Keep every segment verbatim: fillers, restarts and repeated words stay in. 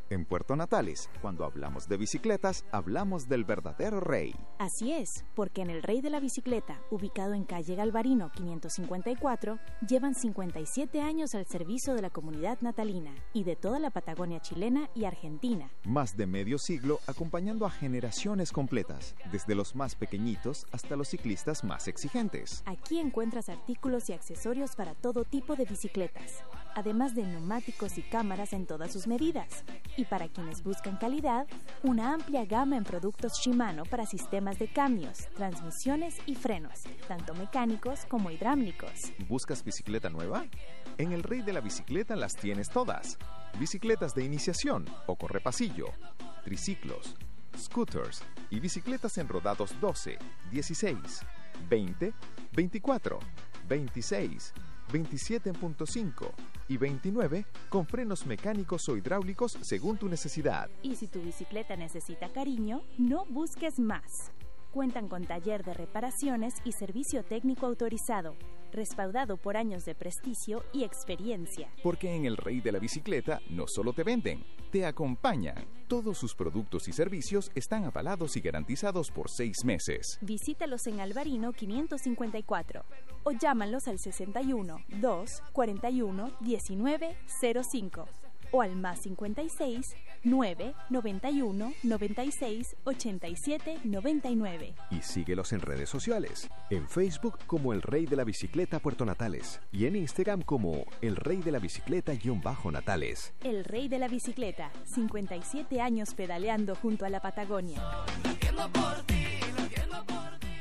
En Puerto Natales, cuando hablamos de bicicletas, hablamos del verdadero rey. Así es, porque en el Rey de la Bicicleta, ubicado en calle Galvarino quinientos cincuenta y cuatro, llevan cincuenta y siete años al servicio de la comunidad natalina y de toda la Patagonia chilena y Argentina. Más de medio siglo acompañando a generaciones completas, desde los más pequeñitos hasta los ciclistas más exigentes. Aquí encuentras artículos y accesorios para todo tipo de bicicletas, además de neumáticos y cámaras en todas sus medidas. Y para quienes buscan calidad, una amplia gama en productos Shimano para sistemas de cambios, transmisiones y frenos, tanto mecánicos como hidráulicos. ¿Buscas bicicleta nueva? En el Rey de la Bicicleta las tienes todas. Bicicletas de iniciación o correpasillo, triciclos, scooters y bicicletas en rodados doce, dieciséis, veinte, veinticuatro, veintiséis, veintisiete punto cinco y veintinueve con frenos mecánicos o hidráulicos según tu necesidad. Y si tu bicicleta necesita cariño, no busques más. Cuentan con taller de reparaciones y servicio técnico autorizado, respaldado por años de prestigio y experiencia. Porque en el Rey de la Bicicleta no solo te venden, te acompañan. Todos sus productos y servicios están avalados y garantizados por seis meses. Visítalos en Alvarino quinientos cincuenta y cuatro o llámalos al sesenta y uno, dos, cuarenta y uno, diecinueve, cero cinco o al más cincuenta y seis, nueve, noventa y uno, noventa y seis, ochenta y siete, noventa y nueve. Y síguelos en redes sociales, en Facebook como El Rey de la Bicicleta Puerto Natales y en Instagram como El Rey de la Bicicleta-Natales. El Rey de la Bicicleta, cincuenta y siete años pedaleando junto a la Patagonia. Lo entiendo por ti, lo entiendo por ti.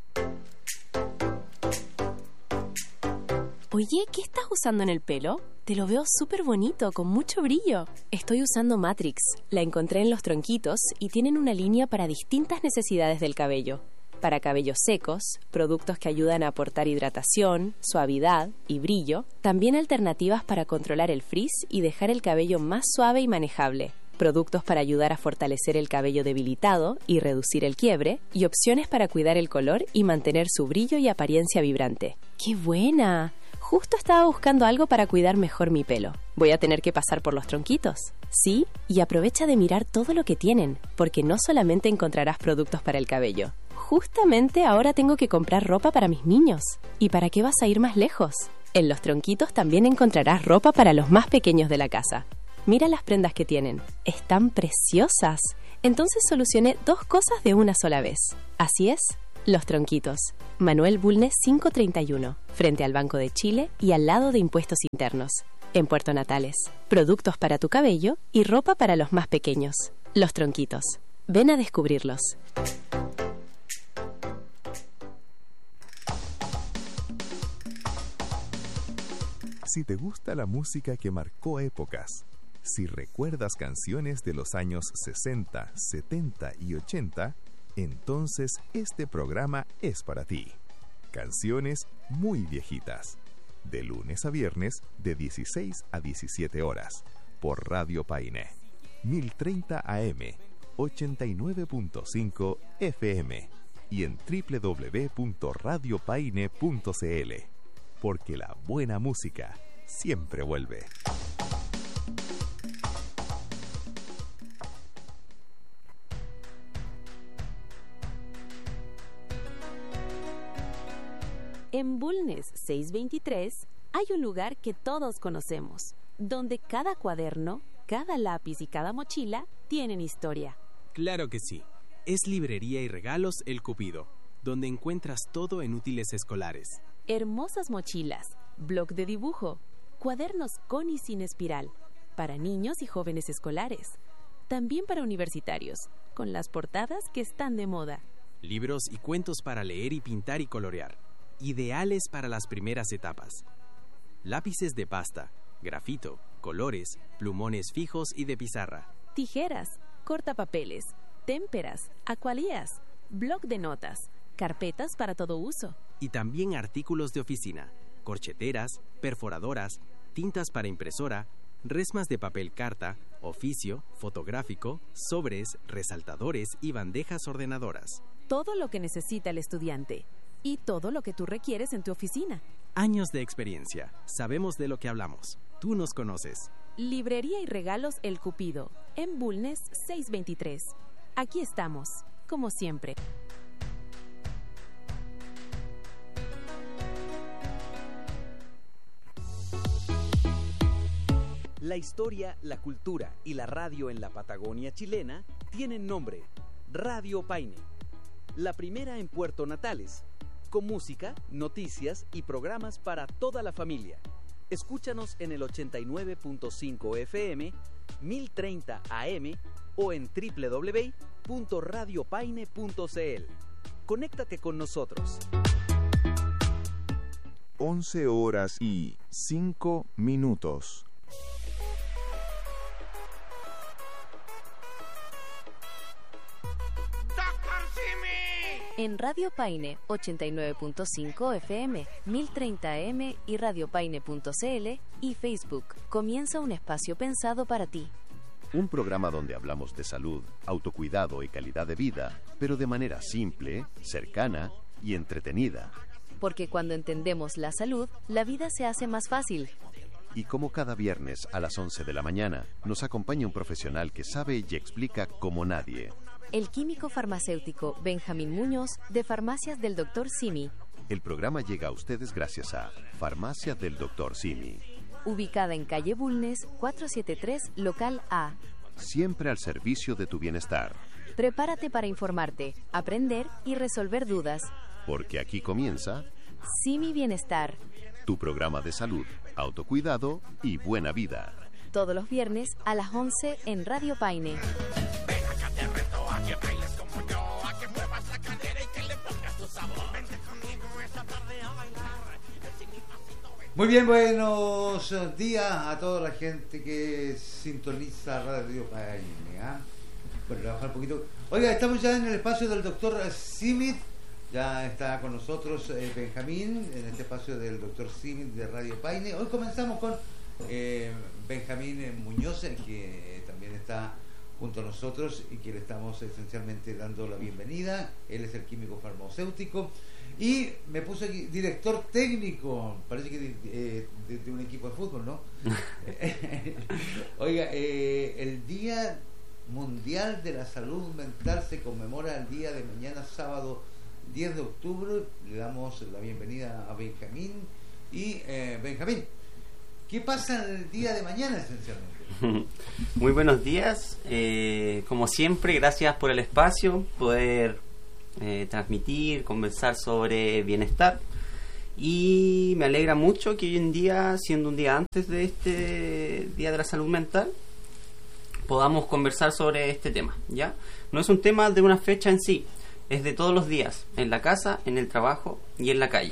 Oye, ¿qué estás usando en el pelo? Te lo veo súper bonito, con mucho brillo. Estoy usando Matrix. La encontré en Los Tronquitos y tienen una línea para distintas necesidades del cabello. Para cabellos secos, productos que ayudan a aportar hidratación, suavidad y brillo. También alternativas para controlar el frizz y dejar el cabello más suave y manejable. Productos para ayudar a fortalecer el cabello debilitado y reducir el quiebre. Y opciones para cuidar el color y mantener su brillo y apariencia vibrante. ¡Qué buena! Justo estaba buscando algo para cuidar mejor mi pelo. Voy a tener que pasar por Los Tronquitos. Sí, y aprovecha de mirar todo lo que tienen, porque no solamente encontrarás productos para el cabello. Justamente ahora tengo que comprar ropa para mis niños. ¿Y para qué vas a ir más lejos? En Los Tronquitos también encontrarás ropa para los más pequeños de la casa. Mira las prendas que tienen. Están preciosas. Entonces solucioné dos cosas de una sola vez. Así es. Los Tronquitos. Manuel Bulnes quinientos treinta y uno, frente al Banco de Chile y al lado de Impuestos Internos. En Puerto Natales. Productos para tu cabello y ropa para los más pequeños. Los Tronquitos. Ven a descubrirlos. Si te gusta la música que marcó épocas, si recuerdas canciones de los años sesenta, setenta y ochenta, entonces este programa es para ti. Canciones muy viejitas. De lunes a viernes, de dieciséis a diecisiete horas. Por Radio Paine. mil treinta A M, ochenta y nueve punto cinco F M. Y en doble u doble u doble u punto radio paine punto c l. Porque la buena música siempre vuelve. En Bulnes seiscientos veintitrés hay un lugar que todos conocemos, donde cada cuaderno, cada lápiz y cada mochila tienen historia. Claro que sí. Es Librería y Regalos El Cupido, donde encuentras todo en útiles escolares. Hermosas mochilas, bloc de dibujo, cuadernos con y sin espiral, para niños y jóvenes escolares. También para universitarios, con las portadas que están de moda. Libros y cuentos para leer y pintar y colorear. Ideales para las primeras etapas. Lápices de pasta, grafito, colores, plumones fijos y de pizarra. Tijeras, cortapapeles, témperas, acuarellas, bloc de notas, carpetas para todo uso. Y también artículos de oficina, corcheteras, perforadoras, tintas para impresora, resmas de papel carta, oficio, fotográfico, sobres, resaltadores y bandejas ordenadoras. Todo lo que necesita el estudiante. Y todo lo que tú requieres en tu oficina. Años de experiencia. Sabemos de lo que hablamos. Tú nos conoces. Librería y regalos El Cupido, en Bulnes seiscientos veintitrés. Aquí estamos, como siempre. La historia, la cultura y la radio en la Patagonia chilena tienen nombre: Radio Paine. La primera en Puerto Natales, con música, noticias y programas para toda la familia. Escúchanos en el ochenta y nueve punto cinco F M, mil treinta A M o en doble u doble u doble u punto radio paine punto c l. Conéctate con nosotros. once horas y cinco minutos. En Radio Paine ochenta y nueve punto cinco F M, mil treinta A M y radio paine punto c l y Facebook comienza un espacio pensado para ti. Un programa donde hablamos de salud, autocuidado y calidad de vida, pero de manera simple, cercana y entretenida. Porque cuando entendemos la salud, la vida se hace más fácil. Y como cada viernes a las once de la mañana, nos acompaña un profesional que sabe y explica como nadie. El químico farmacéutico Benjamín Muñoz, de Farmacias del doctor Simi. El programa llega a ustedes gracias a Farmacias del doctor Simi. Ubicada en calle Bulnes, cuatrocientos setenta y tres, local A. Siempre al servicio de tu bienestar. Prepárate para informarte, aprender y resolver dudas. Porque aquí comienza Simi Bienestar. Tu programa de salud, autocuidado y buena vida. Todos los viernes a las once en Radio Paine. Ven acá, te reto a que bailes como yo, a que muevas la cadera y que le pongas tu sabor. Vente conmigo esta tarde a bailar. Muy bien, buenos días a toda la gente que sintoniza Radio Paine. ¿eh? Bueno, le voy a bajar un poquito. Oiga, estamos ya en el espacio del doctor Simit. Ya está con nosotros eh, Benjamín, en este espacio del doctor Simit de Radio Paine. Hoy comenzamos con eh, Benjamín Muñoz, que también está junto a nosotros y que le estamos esencialmente dando la bienvenida. Él es el químico farmacéutico y me puse aquí director técnico, parece que de, eh, de, de un equipo de fútbol, ¿no? Oiga, eh, el Día Mundial de la Salud Mental se conmemora el día de mañana, sábado diez de octubre. Le damos la bienvenida a Benjamín. Y eh, Benjamín, ¿qué pasa el día de mañana esencialmente? Muy buenos días, eh, como siempre, gracias por el espacio, poder eh, transmitir, conversar sobre bienestar. Y me alegra mucho que hoy en día, siendo un día antes de este Día de la Salud Mental, podamos conversar sobre este tema, ¿ya? No es un tema de una fecha en sí, es de todos los días, en la casa, en el trabajo y en la calle.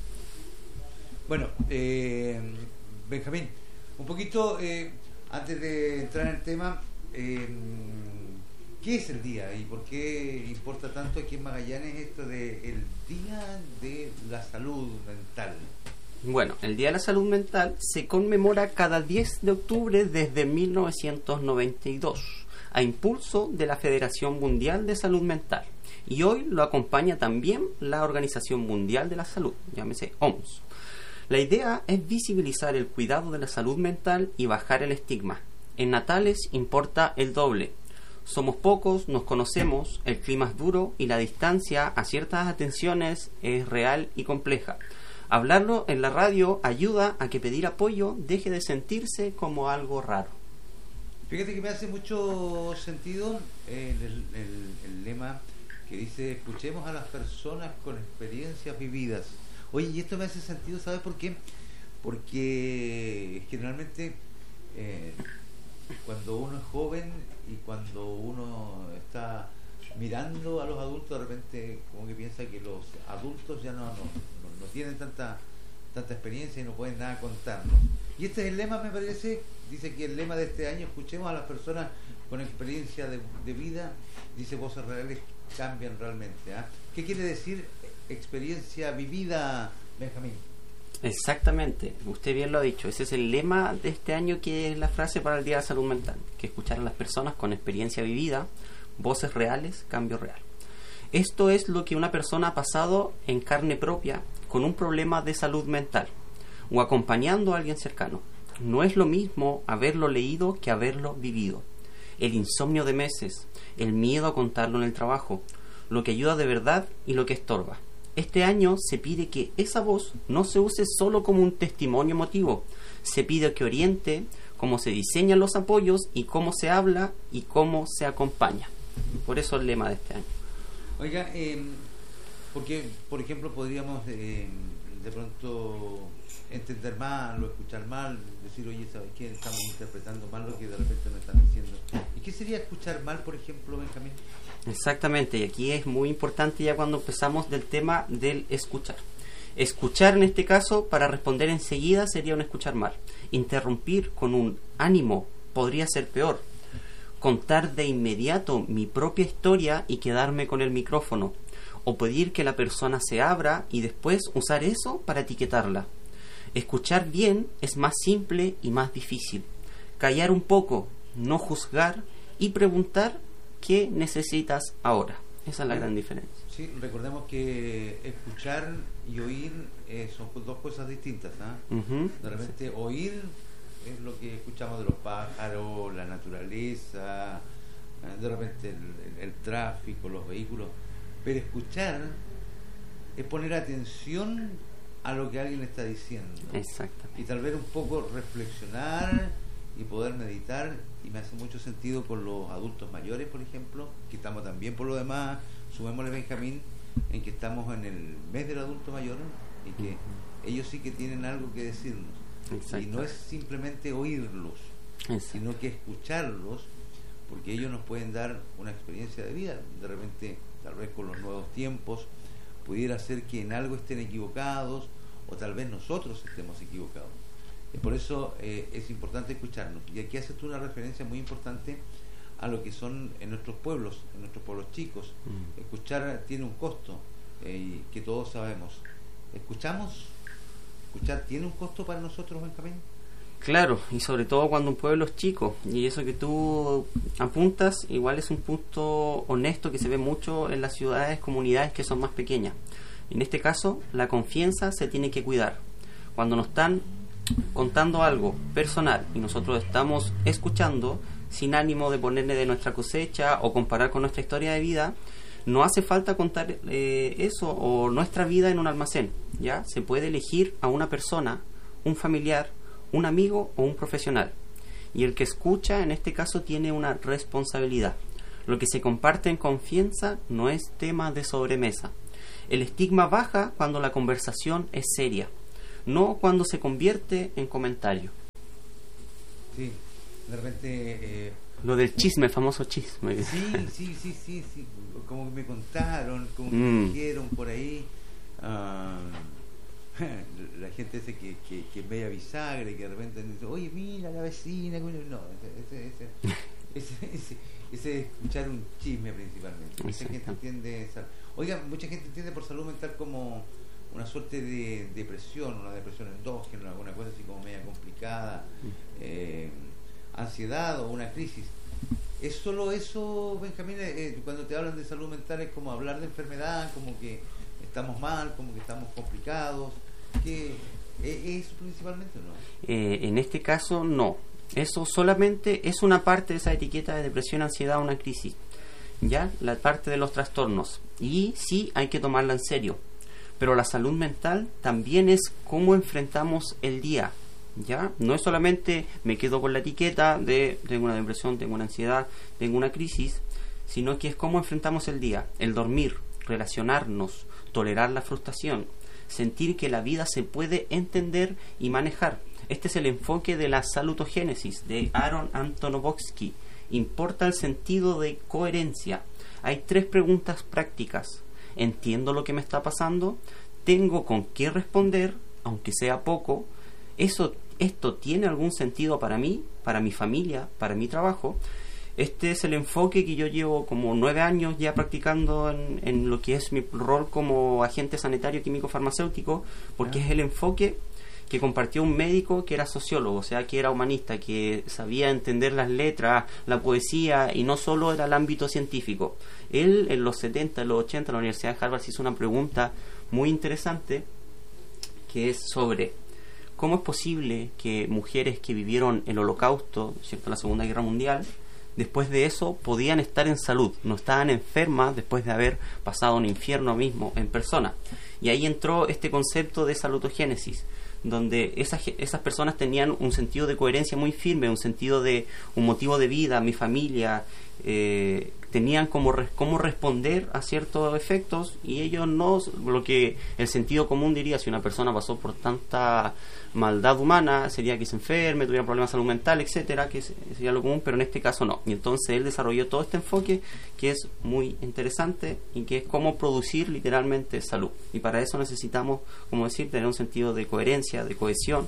Bueno, eh, Benjamín, un poquito eh, antes de entrar en el tema, eh, ¿qué es el día y por qué importa tanto aquí en Magallanes esto de el Día de la Salud Mental? Bueno, el Día de la Salud Mental se conmemora cada diez de octubre desde mil novecientos noventa y dos, a impulso de la Federación Mundial de Salud Mental. Y hoy lo acompaña también la Organización Mundial de la Salud, llámese O M S. La idea es visibilizar el cuidado de la salud mental y bajar el estigma. En Natales importa el doble. Somos pocos, nos conocemos, el clima es duro y la distancia a ciertas atenciones es real y compleja. Hablarlo en la radio ayuda a que pedir apoyo deje de sentirse como algo raro. Fíjate que me hace mucho sentido el, el, el, el lema que dice: escuchemos a las personas con experiencias vividas. Oye, y esto me hace sentido, ¿sabes por qué? Porque generalmente eh, cuando uno es joven y cuando uno está mirando a los adultos, de repente como que piensa que los adultos ya no, no, no, no tienen tanta tanta experiencia y no pueden nada contarnos. Y este es el lema, me parece, dice que el lema de este año: escuchemos a las personas con experiencia de, de vida, dice voces reales cambian realmente. ¿eh? ¿Qué quiere decir experiencia vivida, Benjamín? Exactamente, usted bien lo ha dicho, ese es el lema de este año, que es la frase para el Día de la Salud Mental, que escuchar a las personas con experiencia vivida, voces reales, cambio real. Esto es lo que una persona ha pasado en carne propia con un problema de salud mental o acompañando a alguien cercano. no es lo mismo haberlo leído que haberlo vivido. El insomnio de meses, el miedo a contarlo en el trabajo, lo que ayuda de verdad y lo que estorba. Este año se pide que esa voz no se use solo como un testimonio emotivo, se pide que oriente cómo se diseñan los apoyos y cómo se habla y cómo se acompaña. Por eso el lema de este año. Oiga, eh, porque, por ejemplo, podríamos eh, de pronto entender mal o escuchar mal, decir, oye, ¿sabes qué? Estamos interpretando mal lo que de repente me están diciendo. ¿Y qué sería escuchar mal, por ejemplo, Benjamín? Exactamente, y aquí es muy importante ya cuando empezamos del tema del escuchar. Escuchar en este caso, para responder enseguida, sería un escuchar mal. Interrumpir con un ánimo podría ser peor. Contar de inmediato mi propia historia y quedarme con el micrófono. O pedir que la persona se abra y después usar eso para etiquetarla. Escuchar bien es más simple y más difícil. Callar un poco, no juzgar y preguntar qué necesitas ahora. Esa es la gran diferencia. Sí, recordemos que escuchar y oír eh, son dos cosas distintas. ¿eh? Uh-huh. De repente sí. Oír es lo que escuchamos de los pájaros, la naturaleza, eh, de repente el, el tráfico, los vehículos. Pero escuchar es poner atención a lo que alguien está diciendo. Exactamente. Y tal vez un poco reflexionar y poder meditar, y me hace mucho sentido con los adultos mayores, por ejemplo, que estamos también por lo demás, sumémosle, Benjamín, en que estamos en el mes del adulto mayor y que uh-huh. ellos sí que tienen algo que decirnos. Y no es simplemente oírlos, Exacto. sino que escucharlos, porque ellos nos pueden dar una experiencia de vida. De repente, tal vez con los nuevos tiempos, pudiera ser que en algo estén equivocados, o tal vez nosotros estemos equivocados. Y por eso eh, es importante escucharnos. Y aquí haces tú una referencia muy importante a lo que son en nuestros pueblos, en nuestros pueblos chicos. Mm. Escuchar tiene un costo, eh, que todos sabemos. ¿Escuchamos? ¿Escuchar tiene un costo para nosotros, Benjamín? Claro, y sobre todo cuando un pueblo es chico. Y eso que tú apuntas, igual es un punto honesto que se ve mucho en las ciudades, comunidades que son más pequeñas. En este caso, la confianza se tiene que cuidar. Cuando nos están contando algo personal y nosotros estamos escuchando sin ánimo de ponerle de nuestra cosecha o comparar con nuestra historia de vida, no hace falta contar eh, eso o nuestra vida en un almacén. Ya se puede elegir a una persona, un familiar, un amigo o un profesional, y el que escucha en este caso tiene una responsabilidad. Lo que se comparte en confianza no es tema de sobremesa. El estigma baja cuando la conversación es seria, no cuando se convierte en comentario. Sí, de repente eh, lo del chisme, el famoso chisme. Sí, sí, sí, sí, sí, como que me contaron, como que mm. me dijeron por ahí. Uh, la gente ese que, que, que es media bisagra y que de repente dice, oye, mira la vecina. No, ese, ese, ese, ese, ese, ese es escuchar un chisme principalmente. Mucha gente entiende esa, oiga, mucha gente entiende por salud mental como una suerte de depresión, una depresión endógena, alguna cosa así como media complicada, eh, ansiedad o una crisis. ¿Es solo eso, Benjamín? Eh, cuando te hablan de salud mental es como hablar de enfermedad, como que estamos mal, como que estamos complicados. ¿Qué, ¿Es eso principalmente o no? Eh, en este caso no. Eso solamente es una parte de esa etiqueta de depresión, ansiedad, una crisis. ¿Ya? La parte de los trastornos. Y sí hay que tomarla en serio. Pero la salud mental también es cómo enfrentamos el día. ¿Ya? No es solamente me quedo con la etiqueta de tengo una depresión, tengo una ansiedad, tengo una crisis, sino que es cómo enfrentamos el día, el dormir, relacionarnos, tolerar la frustración, sentir que la vida se puede entender y manejar. Este es el enfoque de la salutogénesis de Aaron Antonovsky. Importa el sentido de coherencia. Hay tres preguntas prácticas. ¿Entiendo lo que me está pasando? ¿Tengo con qué responder, aunque sea poco? Eso, ¿Esto tiene algún sentido para mí, para mi familia, para mi trabajo? Este es el enfoque que yo llevo como nueve años ya practicando en, en lo que es mi rol como agente sanitario químico farmacéutico, porque ah. es el enfoque que compartió un médico que era sociólogo, o sea, que era humanista, que sabía entender las letras, la poesía, y no solo era el ámbito científico. Él, en los setenta, en los ochenta, en la Universidad de Harvard se hizo una pregunta muy interesante, que es sobre cómo es posible que mujeres que vivieron el Holocausto, ¿cierto?, la Segunda Guerra Mundial, después de eso podían estar en salud, no estaban enfermas después de haber pasado un infierno mismo en persona. Y ahí entró este concepto de salutogénesis, donde esas, esas personas tenían un sentido de coherencia muy firme, un sentido de un motivo de vida, mi familia, eh, tenían como, res, cómo responder a ciertos efectos, y ellos no, lo que el sentido común diría, si una persona pasó por tanta maldad humana, sería que se enferme, tuviera problemas de salud mental, etcétera, que sería lo común, pero en este caso no. Y entonces él desarrolló todo este enfoque que es muy interesante y que es cómo producir literalmente salud. Y para eso necesitamos, como decir, tener un sentido de coherencia, de cohesión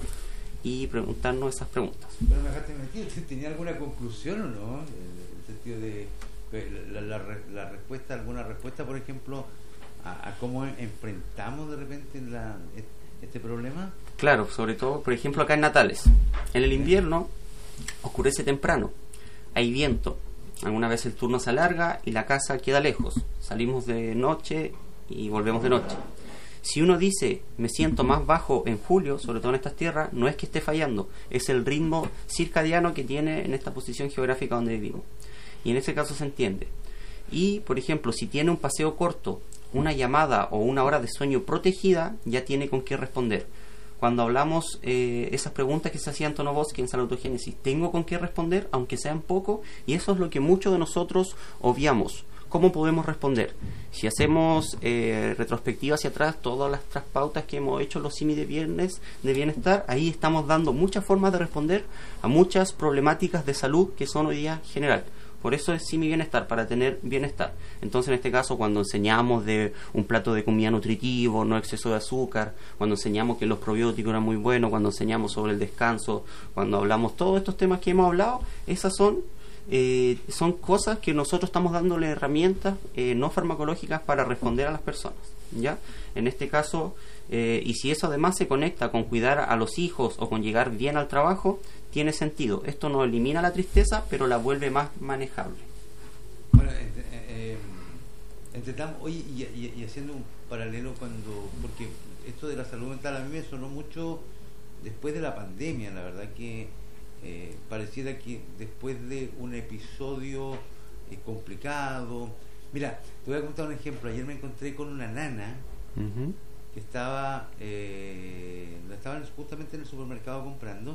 y preguntarnos esas preguntas. Pero me dejaste metido, ¿tenía alguna conclusión o no? El, el sentido de la, la, la, la respuesta, alguna respuesta, por ejemplo, a, a cómo enfrentamos de repente la, este problema. Claro, sobre todo, por ejemplo, acá en Natales. En el invierno oscurece temprano, hay viento, alguna vez el turno se alarga y la casa queda lejos. Salimos de noche y volvemos de noche. Si uno dice, me siento más bajo en julio, sobre todo en estas tierras, no es que esté fallando, es el ritmo circadiano que tiene en esta posición geográfica donde vivimos. Y en ese caso se entiende. Y, por ejemplo, si tiene un paseo corto, una llamada o una hora de sueño protegida, ya tiene con qué responder. Cuando hablamos eh, esas preguntas que se hacía Antonio Bosque en salutogénesis, tengo con qué responder, aunque sean poco, y eso es lo que muchos de nosotros obviamos. ¿Cómo podemos responder? Si hacemos eh, retrospectiva hacia atrás, todas las pautas que hemos hecho los simi de viernes de bienestar, ahí estamos dando muchas formas de responder a muchas problemáticas de salud que son hoy día general. Por eso es simi bienestar, para tener bienestar. Entonces, en este caso, cuando enseñamos de un plato de comida nutritivo, no exceso de azúcar, cuando enseñamos que los probióticos eran muy buenos, cuando enseñamos sobre el descanso, cuando hablamos todos estos temas que hemos hablado, esas son eh, son cosas que nosotros estamos dándole herramientas eh, no farmacológicas para responder a las personas, ¿ya? En este caso, eh, y si eso además se conecta con cuidar a los hijos o con llegar bien al trabajo, tiene sentido. Esto no elimina la tristeza, pero la vuelve más manejable. Bueno, eh, eh, intentamos, oye, y, y, y haciendo un paralelo cuando, porque esto de la salud mental a mí me sonó mucho después de la pandemia, la verdad que eh, pareciera que después de un episodio eh, complicado. Mira, te voy a contar un ejemplo. Ayer me encontré con una nana uh-huh. que estaba, eh, estaba justamente en el supermercado comprando.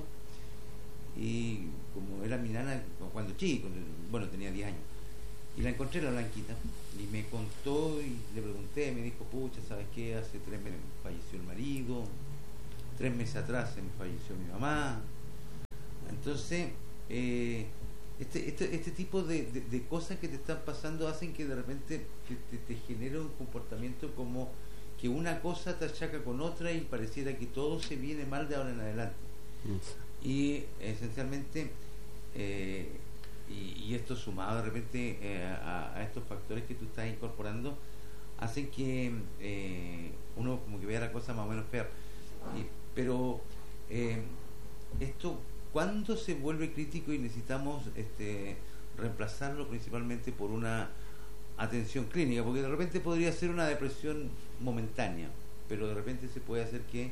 Y como era mi nana cuando chico, bueno, tenía diez años, y la encontré, la blanquita, y me contó, y le pregunté, me dijo, pucha, ¿sabes qué? Hace tres meses falleció el marido, tres meses atrás se me falleció mi mamá. Entonces, eh, este, este, este tipo de, de, de cosas que te están pasando hacen que de repente te, te, te genere un comportamiento como que una cosa te achaca con otra y pareciera que todo se viene mal de ahora en adelante. Sí. Y esencialmente eh, y, y esto sumado de repente eh, a, a estos factores que tú estás incorporando hacen que eh, uno como que vea la cosa más o menos peor. Y, pero eh, esto, ¿cuándo se vuelve crítico y necesitamos este, reemplazarlo principalmente por una atención clínica? Porque de repente podría ser una depresión momentánea, pero de repente se puede hacer que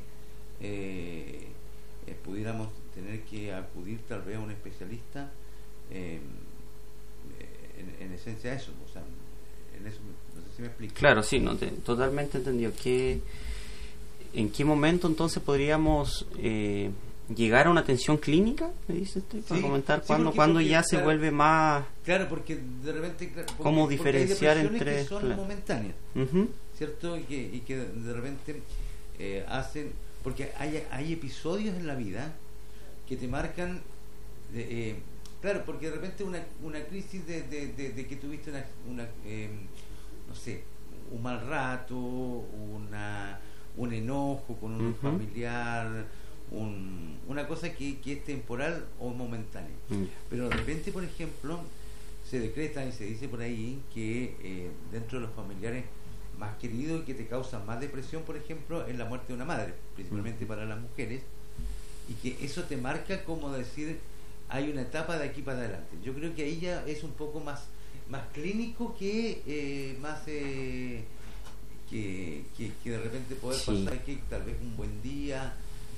eh, eh, pudiéramos tener que acudir tal vez a un especialista eh, en, en esencia a eso, o sea, en eso, no sé si me explico. Claro, sí, no, te, totalmente entendido. ¿Qué, ¿En qué momento entonces podríamos eh, llegar a una atención clínica? Me dice usted, para sí, comentar sí, cuándo, cuando ya claro, se vuelve más... Claro, porque de repente... Claro, porque, ¿cómo diferenciar porque hay entre...? que son claro. momentáneas, uh-huh. ¿cierto? Y que, y que de repente eh, hacen... Porque hay, hay episodios en la vida que te marcan, de, eh, claro, porque de repente una, una crisis de, de, de, de que tuviste una, una eh, no sé, un mal rato, una un enojo con un uh-huh. familiar, un, una cosa que, que es temporal o momentánea. Uh-huh. Pero de repente, por ejemplo, se decreta y se dice por ahí que eh, dentro de los familiares más queridos y que te causan más depresión, por ejemplo, es la muerte de una madre, principalmente uh-huh. para las mujeres, y que eso te marca como decir hay una etapa de aquí para adelante. Yo creo que ahí ya es un poco más más clínico que eh, más eh, que, que, que de repente poder sí. pasar que tal vez un buen día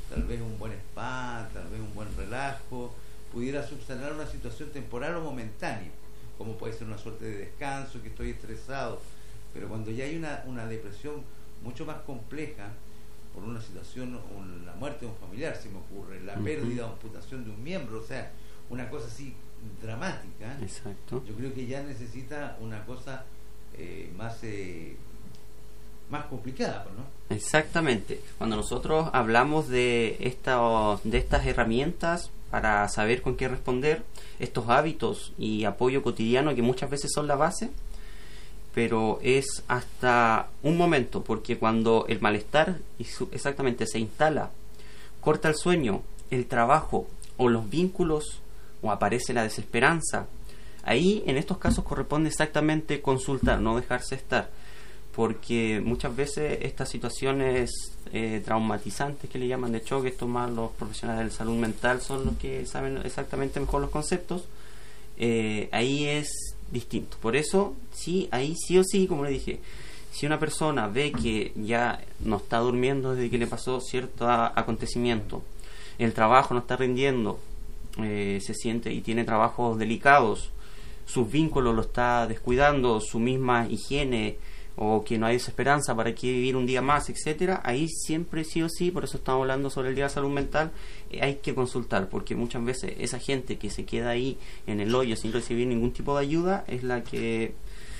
tal vez un buen spa, tal vez un buen relajo, pudiera subsanar una situación temporal o momentánea, como puede ser una suerte de descanso, que estoy estresado, pero cuando ya hay una, una depresión mucho más compleja, por una situación, un, la muerte de un familiar, se me ocurre, la uh-huh. pérdida o amputación de un miembro, o sea, una cosa así dramática. Exacto. Yo creo que ya necesita una cosa eh, más eh, más complicada, ¿no? Exactamente. Cuando nosotros hablamos de estos, de estas herramientas para saber con qué responder, estos hábitos y apoyo cotidiano que muchas veces son la base, pero es hasta un momento, porque cuando el malestar exactamente se instala, corta el sueño, el trabajo o los vínculos, o aparece la desesperanza, ahí en estos casos corresponde exactamente consultar, no dejarse estar, porque muchas veces estas situaciones eh, traumatizantes que le llaman de choque, esto más los profesionales de salud mental son los que saben exactamente mejor los conceptos, eh, ahí es distinto. Por eso, sí, ahí sí o sí, como le dije, si una persona ve que ya no está durmiendo desde que le pasó cierto a, acontecimiento, el trabajo no está rindiendo, eh, se siente y tiene trabajos delicados, sus vínculos lo está descuidando, su misma higiene, o que no hay desesperanza para que vivir un día más, etcétera, ahí siempre sí o sí, por eso estamos hablando sobre el Día de Salud Mental, eh, hay que consultar, porque muchas veces esa gente que se queda ahí en el hoyo sin recibir ningún tipo de ayuda es la que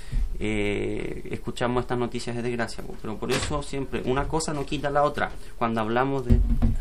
eh, escuchamos estas noticias de desgracia. Pero por eso siempre una cosa no quita la otra. Cuando hablamos de,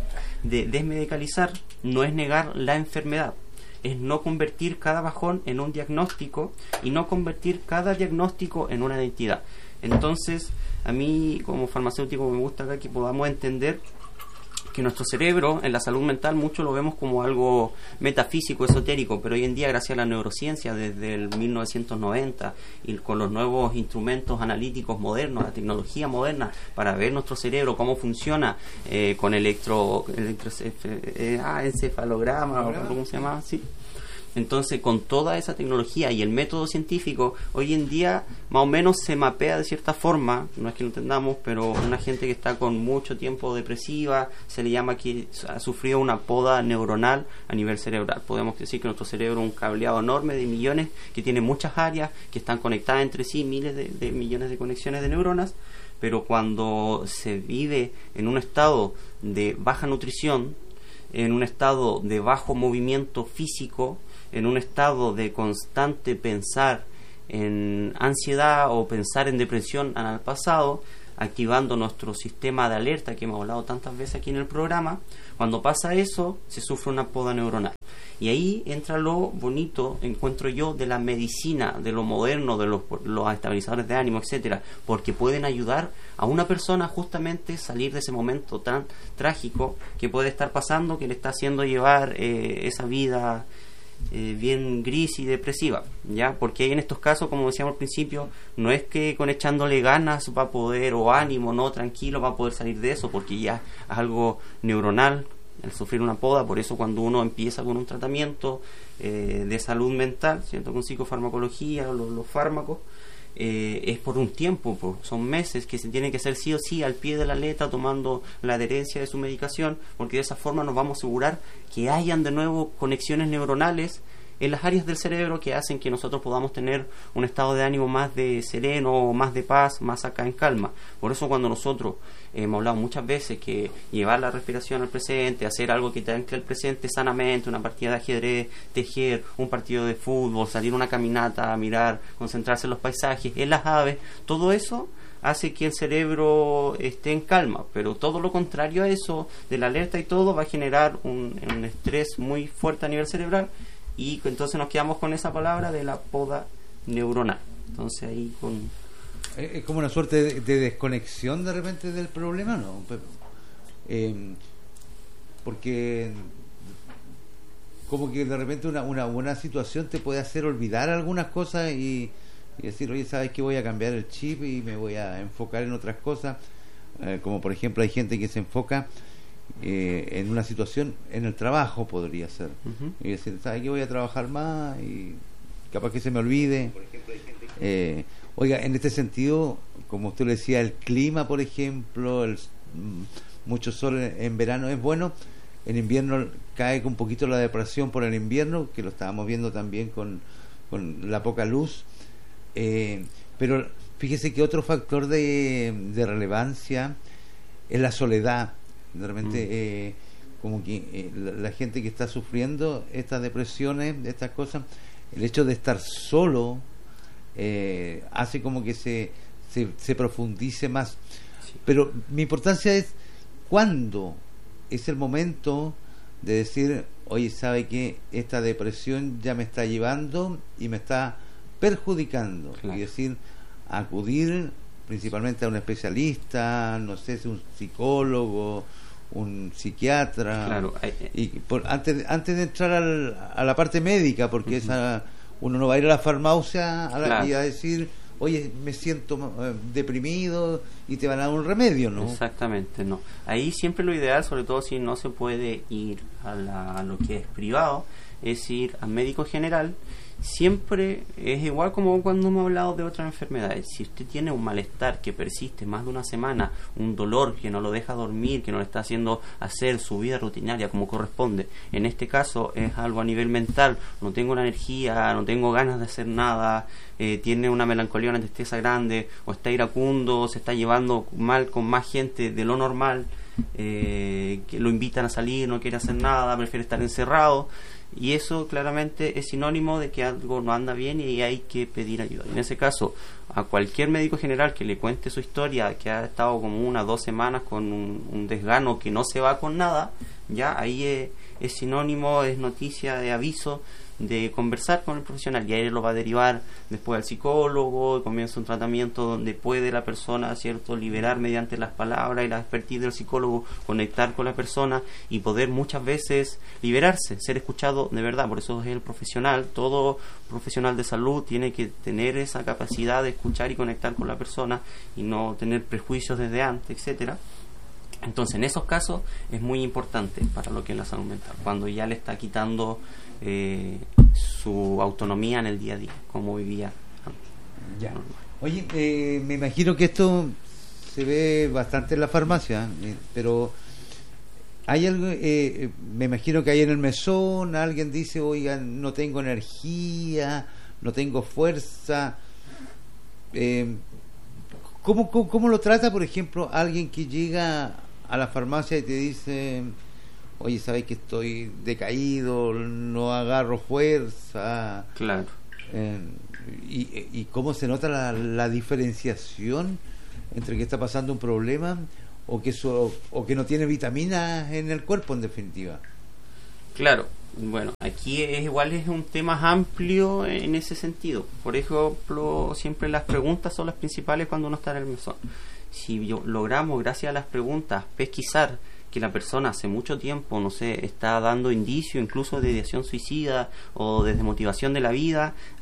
de desmedicalizar, no es negar la enfermedad, es no convertir cada bajón en un diagnóstico y no convertir cada diagnóstico en una identidad. Entonces, a mí como farmacéutico me gusta acá que podamos entender que nuestro cerebro en la salud mental mucho lo vemos como algo metafísico, esotérico, pero hoy en día, gracias a la neurociencia desde el mil novecientos noventa y con los nuevos instrumentos analíticos modernos, la tecnología moderna para ver nuestro cerebro, cómo funciona eh, con electro, electro eh, ah, encefalograma, o ¿cómo se llama? Sí. Entonces, con toda esa tecnología y el método científico, hoy en día más o menos se mapea de cierta forma, no es que lo entendamos, pero una gente que está con mucho tiempo depresiva, se le llama que ha sufrido una poda neuronal a nivel cerebral. Podemos decir que nuestro cerebro es un cableado enorme de millones, que tiene muchas áreas, que están conectadas entre sí, miles de, de millones de conexiones de neuronas, pero cuando se vive en un estado de baja nutrición, en un estado de bajo movimiento físico, en un estado de constante pensar en ansiedad o pensar en depresión al pasado, activando nuestro sistema de alerta que hemos hablado tantas veces aquí en el programa, cuando pasa eso, se sufre una poda neuronal. Y ahí entra lo bonito, encuentro yo, de la medicina, de lo moderno, de los, los estabilizadores de ánimo, etcétera, porque pueden ayudar a una persona justamente a salir de ese momento tan trágico que puede estar pasando, que le está haciendo llevar eh, esa vida Eh, bien gris y depresiva, ya, porque en estos casos, como decíamos al principio, no es que con echándole ganas va a poder, o ánimo, no, tranquilo, va a poder salir de eso, porque ya es algo neuronal el sufrir una poda. Por eso cuando uno empieza con un tratamiento eh, de salud mental, ¿cierto?, con psicofarmacología, los, los fármacos, Eh, es por un tiempo, por, son meses que se tiene que hacer sí o sí al pie de la letra, tomando la adherencia de su medicación, porque de esa forma nos vamos a asegurar que hayan de nuevo conexiones neuronales en las áreas del cerebro que hacen que nosotros podamos tener un estado de ánimo más de sereno, más de paz, más acá en calma. Por eso cuando nosotros eh, hemos hablado muchas veces que llevar la respiración al presente, hacer algo que te ancle al presente sanamente, una partida de ajedrez, tejer, un partido de fútbol, salir una caminata, mirar, concentrarse en los paisajes, en las aves, todo eso hace que el cerebro esté en calma, pero todo lo contrario a eso, de la alerta y todo, va a generar un, un estrés muy fuerte a nivel cerebral. Y entonces nos quedamos con esa palabra de la poda neuronal. Entonces ahí con... Es como una suerte de, de desconexión de repente del problema, ¿no? Eh, porque como que de repente una, una buena situación te puede hacer olvidar algunas cosas y, y decir, oye, ¿sabes qué? Voy a cambiar el chip y me voy a enfocar en otras cosas. Eh, como por ejemplo hay gente que se enfoca Eh, en una situación en el trabajo, podría ser, uh-huh. y decir, ¿sabes qué? Voy a trabajar más y capaz que se me olvide. Eh, oiga, en este sentido, como usted le decía, el clima, por ejemplo, el, mucho sol en, en verano es bueno. En invierno cae un poquito la depresión por el invierno, que lo estábamos viendo también con, con la poca luz. Eh, pero fíjese que otro factor de, de relevancia es la soledad. De repente, mm. eh, como que eh, la, la gente que está sufriendo estas depresiones, estas cosas, el hecho de estar solo eh, hace como que se, se, se profundice más. Sí. Pero mi importancia es cuándo es el momento de decir, oye, ¿sabe qué? Esta depresión ya me está llevando y me está perjudicando. Claro. Y decir, acudir principalmente a un especialista, no sé si un psicólogo, un psiquiatra. Claro. Y por, antes, antes de entrar al, a la parte médica, porque uh-huh. esa, uno no va a ir a la farmacia a la, claro. y a decir, oye, me siento eh, deprimido, y te van a dar un remedio, ¿no? Exactamente, no. Ahí siempre lo ideal, sobre todo si no se puede ir a, la, a lo que es privado, es ir al médico general. Siempre es igual como cuando hemos hablado de otras enfermedades. Si usted tiene un malestar que persiste más de una semana, un dolor que no lo deja dormir, que no le está haciendo hacer su vida rutinaria como corresponde, en este caso es algo a nivel mental, no tengo la energía, no tengo ganas de hacer nada, eh, tiene una melancolía, una tristeza grande, o está iracundo, se está llevando mal con más gente de lo normal, eh, que lo invitan a salir, no quiere hacer nada, prefiere estar encerrado. Y eso claramente es sinónimo de que algo no anda bien y hay que pedir ayuda. En ese caso, a cualquier médico general que le cuente su historia, que ha estado como una o dos semanas con un, un desgano que no se va con nada, ya ahí es, es sinónimo, es noticia de aviso de conversar con el profesional, y ahí lo va a derivar después al psicólogo, comienza un tratamiento donde puede la persona, cierto, liberar mediante las palabras y la expertise del psicólogo, conectar con la persona y poder muchas veces liberarse, ser escuchado de verdad. Por eso es el profesional, todo profesional de salud tiene que tener esa capacidad de escuchar y conectar con la persona y no tener prejuicios desde antes, etcétera. Entonces, en esos casos es muy importante para lo que es la salud mental, cuando ya le está quitando eh, su autonomía en el día a día, como vivía antes. Ya. Oye, eh, me imagino que esto se ve bastante en la farmacia, eh, pero hay algo, eh, me imagino que hay en el mesón, alguien dice, oiga, no tengo energía, no tengo fuerza. Eh, ¿cómo, cómo, ¿Cómo lo trata, por ejemplo, alguien que llega a la farmacia y te dice, oye, sabes que estoy decaído, no agarro fuerza? Claro. Eh, y, y cómo se nota la, la diferenciación entre que está pasando un problema o que eso, o que no tiene vitaminas en el cuerpo, en definitiva. Claro. Bueno, aquí es igual, es un tema amplio en ese sentido. Por ejemplo, siempre las preguntas son las principales cuando uno está en el mesón. Si yo, logramos, gracias a las preguntas, pesquisar que la persona hace mucho tiempo, no sé, está dando indicio incluso de ideación suicida o de desmotivación de la vida,